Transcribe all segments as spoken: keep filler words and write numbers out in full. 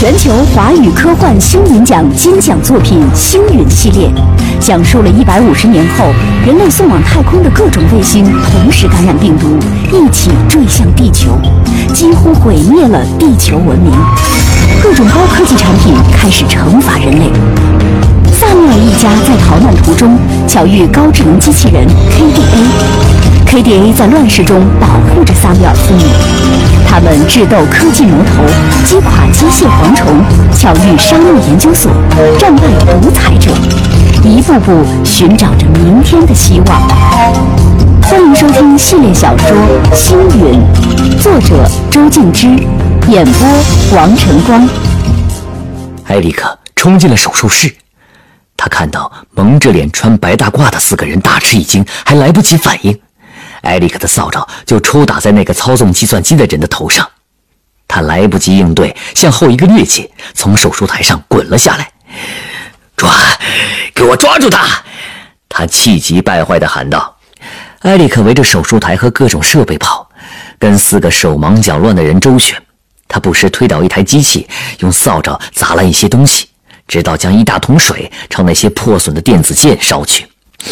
全球华语科幻星云奖金奖作品《星云》系列，讲述了一百五十年后人类送往太空的各种卫星同时感染病毒，一起坠向地球，几乎毁灭了地球文明。各种高科技产品开始惩罚人类。萨缪尔一家在逃难途中巧遇高智能机器人 K D A，K D A 在乱世中保护着萨缪尔父母。他们智斗科技魔头，击垮机械蝗虫，巧遇商务研究所，战败独裁者，一步步寻找着明天的希望。欢迎收听系列小说《星云》，作者周静之，演播王晨光。 艾利克冲进了手术室，他看到蒙着脸穿白大褂的四个人，大吃一惊，还来不及反应，艾利克的扫帚就抽打在那个操纵计算机的人的头上。他来不及应对，向后一个趔趄，从手术台上滚了下来。抓，给我抓住他！他气急败坏地喊道。艾利克围着手术台和各种设备跑，跟四个手忙脚乱的人周旋。他不时推倒一台机器，用扫帚砸烂一些东西，直到将一大桶水朝那些破损的电子键烧去。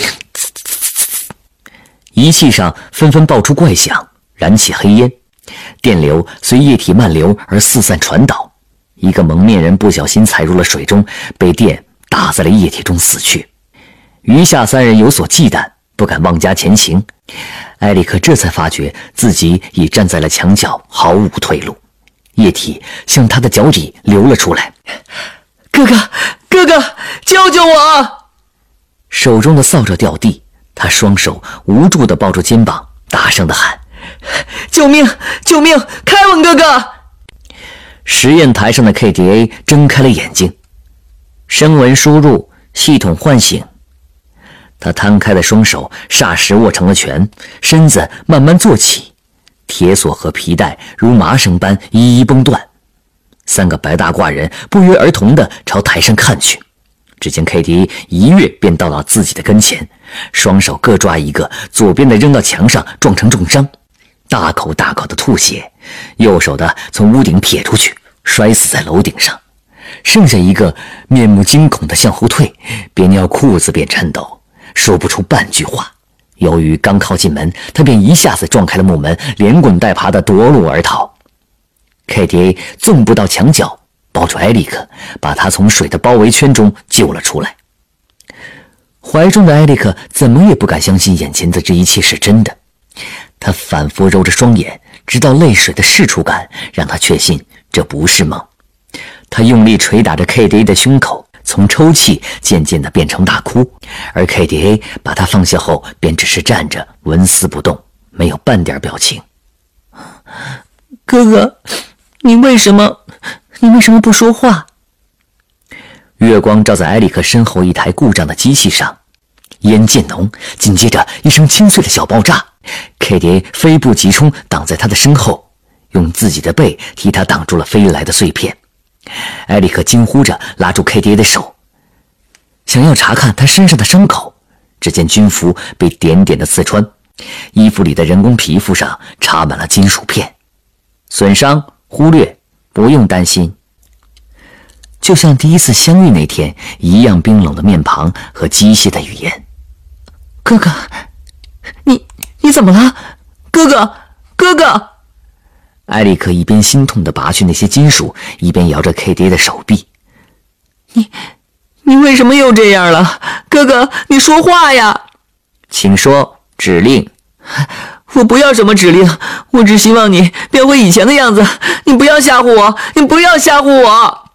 仪器上纷纷爆出怪响，燃起黑烟，电流随液体漫流而四散传导。一个蒙面人不小心踩入了水中，被电打在了液体中死去。余下三人有所忌惮，不敢妄加前行。艾利克这才发觉自己已站在了墙角，毫无退路。液体向他的脚底流了出来。哥哥，哥哥，救救我！手中的扫帚掉地，他双手无助地抱住肩膀，大声地喊：救命！救命！凯文哥哥！实验台上的 K D A 睁开了眼睛，声纹输入，系统唤醒。他摊开的双手霎时握成了拳，身子慢慢坐起，铁锁和皮带如麻绳般一一崩断。三个白大褂人不约而同地朝台上看去，只见 K D A 一跃便到了自己的跟前，双手各抓一个，左边的扔到墙上撞成重伤，大口大口的吐血，右手的从屋顶撇出去，摔死在楼顶上，剩下一个面目惊恐地向后退，边尿裤子边颤抖，说不出半句话。由于刚靠近门，他便一下子撞开了木门，连滚带爬地夺路而逃。K D A 纵步到墙角，抱住艾利克，把他从水的包围圈中救了出来。怀中的艾利克怎么也不敢相信眼前的这一切是真的，他反复揉着双眼，直到泪水的释出感让他确信这不是梦。他用力捶打着 K D A 的胸口，从抽泣渐渐地变成大哭，而 K D A 把他放下后便只是站着纹丝不动，没有半点表情。哥哥，你为什么你为什么不说话？月光照在艾利克身后一台故障的机器上，烟渐浓，紧接着一声清脆的小爆炸。 K D A 飞步急冲，挡在他的身后，用自己的背替他挡住了飞来的碎片。艾利克惊呼着拉住 K D A 的手，想要查看他身上的伤口。只见军服被点点的刺穿，衣服里的人工皮肤上插满了金属片。损伤忽略，不用担心。就像第一次相遇那天一样冰冷的面庞和机械的语言。哥哥，你你怎么了？哥哥，哥哥！艾利克一边心痛地拔去那些金属，一边摇着 K D A 的手臂。你你为什么又这样了？哥哥，你说话呀！请说，指令。我不要什么指令，我只希望你变回以前的样子。你不要吓唬我，你不要吓唬我！